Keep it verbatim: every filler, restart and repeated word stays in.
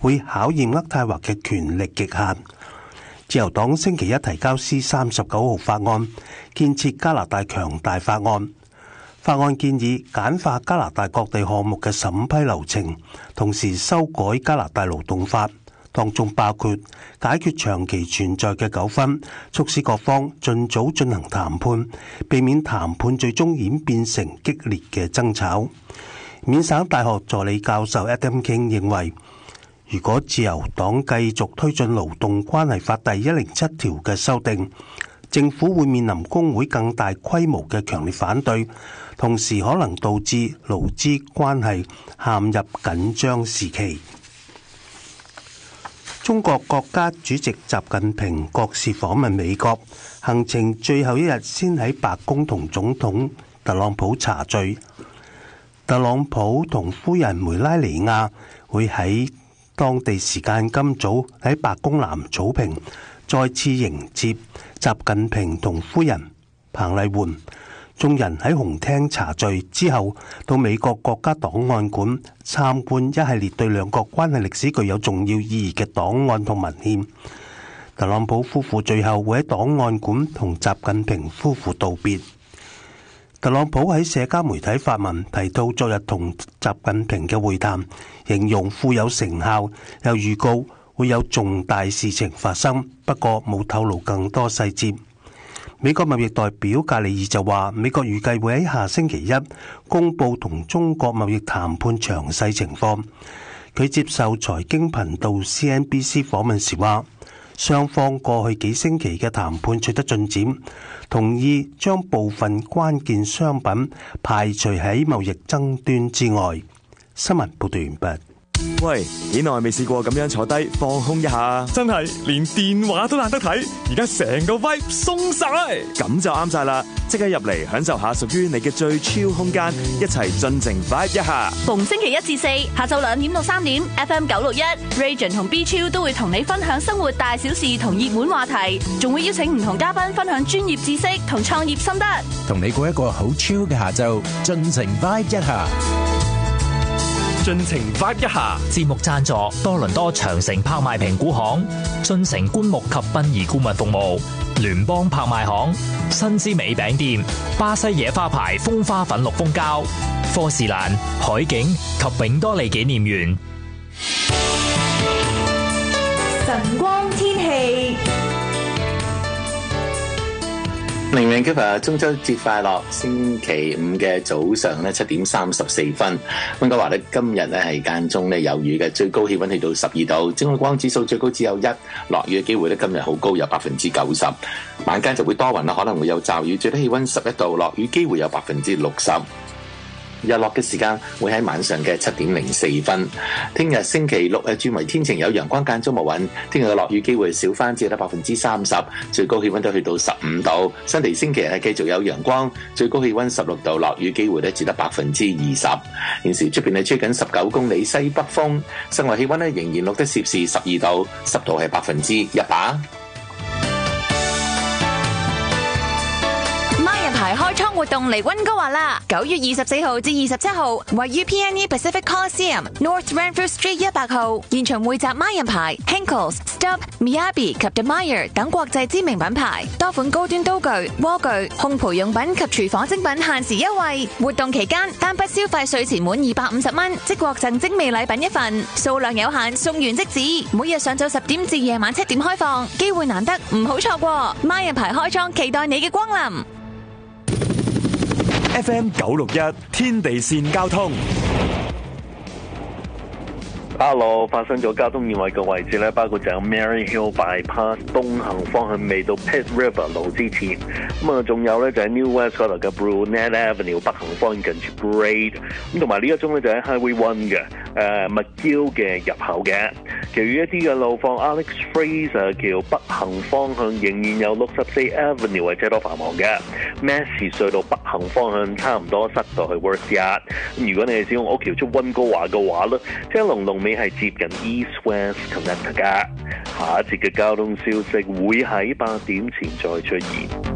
會考驗渥太華嘅權力極限。自由黨星期一提交 C 三十九號法案，建設加拿大強大法案。法案建議簡化加拿大各地項目嘅審批流程，同時修改加拿大勞動法，當中包括解決長期存在嘅糾紛，促使各方盡早進行談判，避免談判最終演變成激烈嘅爭吵。緬省大學助理教授 Adam King 認為，如果自由黨繼續推進勞動關係法第一零七條嘅修訂，政府會面臨工會更大規模嘅強烈反對，同時可能導致勞資關係陷入緊張時期。中國國家主席習近平國事訪問美國，行程最後一日先喺白宮同總統特朗普茶敘。特朗普同夫人梅拉尼亞會喺當地時間今早喺白宮南草坪再次迎接習近平同夫人彭麗媛。眾人喺紅廳茶敘之後，到美國國家檔案館參觀一系列對兩國關係歷史具有重要意義嘅檔案同文獻。特朗普夫婦最後會喺檔案館同習近平夫婦道別。特朗普喺社交媒體發文提到昨日同習近平嘅會談，形容富有成效，又預告會有重大事情發生，不過冇透露更多細節。美國貿易代表格里爾就話，美國預計會喺下星期一公佈同中國貿易談判詳細情況。佢接受財經頻道 C N B C 訪問時話，雙方過去幾星期嘅談判取得進展，同意將部分關鍵商品排除喺貿易爭端之外。新聞報道完畢。 喂，幾耐未試過咁樣坐低放空一下？ 真係連電話都懶得睇，而家成個 vibe 鬆晒， 咁就啱晒啦！即刻入嚟享受下屬於你嘅最超空間，一齊盡情 vibe 一下。 逢星期一至四下晝兩點到三點 ，F M 九六一 Region 同 B 超都會同你分享生活大小事同熱門話題，仲會邀請唔同嘉賓分享專業知識同創業心得， 同你過一個好超嘅下晝，盡情 vibe 一下。 盡情 vibe 一下。 節目贊助多倫多長城拍賣評估行、進城棺木及殯儀顧問服務、聯邦拍賣行、新之美餅店、巴西野花牌風花粉綠蜂膠、科士蘭、海景及永多利紀念園。 晨光天氣。 明明今日中秋節快樂！星期五嘅早上咧七點三十四分，溫哥華咧今日咧係間中咧有雨嘅，最高氣溫去到十二度，紫外光指數最高只有一，落雨嘅機會咧今日好高，有百分之九十。晚間就會多雲啦，可能會有驟雨，最低氣溫十一度，落雨機會有百分之六十。日落嘅時間會喺晚上嘅七點零四分。聽日星期六誒轉為天晴，有陽光間中無雲。聽日嘅落雨機會少翻，只得百分之三十，最高氣溫都去到十五度。新地星期日係繼續有陽光，最高氣溫十六度，落雨機會咧只得百分之二十。現時出邊係吹緊十九公里西北風，室外氣溫咧仍然錄得攝氏十二度，濕度係百分之一百。 排開倉活動嚟溫哥華啦！九月二十四號至二十七號，位於 P N E Pacific Coliseum North Renfrew Street 一百號，現場匯集孖人牌、Henckels、Stubb、Miyabi 及 Demire 等國際知名品牌，多款高端刀具、鍋具、烘焙用品及廚房精品限時優惠。活動期間，單筆消費稅前滿二百五十蚊，即獲贈精美禮品一份，數量有限，送完即止。每日上晝十點至夜晚七點開放，機會難得，唔好錯過。孖人牌開倉，期待你嘅光臨。 F M 九六一天地線交通。 Hello， 發生咗交通意外嘅位置咧，包括就有 Mary Hill Bypass 東行方向未到 Pitt River 路之前，咁啊仲有咧就喺 New West 嗰度嘅 Brunette Avenue 北行方向近住 Braid， 咁同埋呢一宗咧就喺 Highway One 嘅誒 McGill 嘅入口嘅。其餘一啲嘅路況 ，Alex Fraser 橋北行方向仍然有六十四 Avenue 係車多繁忙嘅。Massey 隧道北行方向差唔多塞到去 Worthyard。咁如果你係使用屋橋出溫哥華嘅話咧，車龍龍尾係接近 East West Connector 㗎。下一節嘅交通消息會喺八點前再出現。